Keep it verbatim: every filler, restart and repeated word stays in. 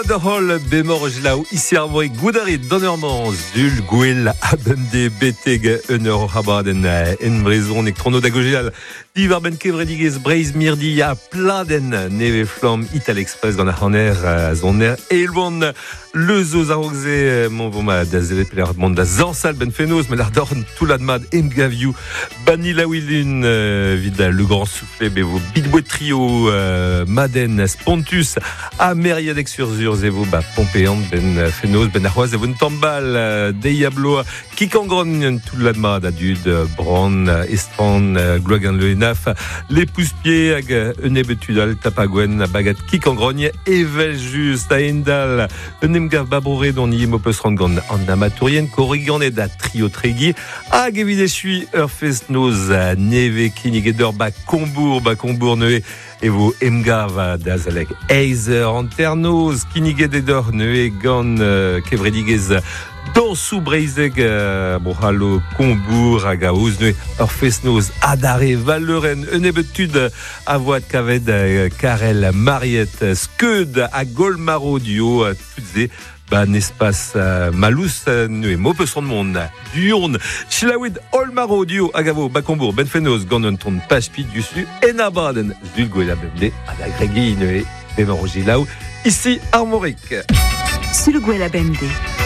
The Hall bemorglau ici armoi goudarit donnermans dul gwell abende beteg euneur habaden en brezon ek trono d'agogel divar ben kevredigez breiz mirdi a pladen neve flam Ital Express gant a hanner a zonner elvon le zo zarogze mon voma da zevet peler mont da zansal ben fenoz me lar dorn toulad mad em gaviou bani la wilun vida le grand soufflet bevo bidboet trio maden spontus a meriadek sur zur zevo ba pompean ben fenoz ben arroaz evon tambal deiablo kikangron toulad mad a dud bran estran gloagan le enaf les pousse-pieds hag un ebetudal tapagwen bagat kikangrogne evel just a endal un emgav babrore don yemo peus rangan an amaturien korrigan et da trio tregi hag evide chui ur fest noz neve kinigedor ba kombour ba kombour neue evo emgav da zalek eizer anternoz kinigedor neue gant kevredigez dans sous breizeg uh, bohalo kombour hag a ouz neue ur fest noz adare valeuren un ebetud a voat kavet uh, Karel Mariette skeud a golmaro dio uh, tutze ba nespas uh, malous uh, neue mo peus ran mont duon chilawid olmaro dio agavo bakombour ben fenoz gant un ton pachpi dusu en abaden dul gwella bemde ad agregi neue bemorogilaou ici Armorique Sul gwella bemde